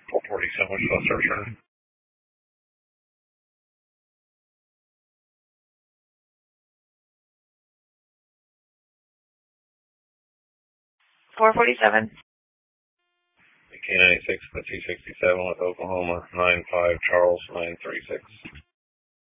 447, which bus search return? 447. K96 to 267 with Oklahoma 95 Charles 936.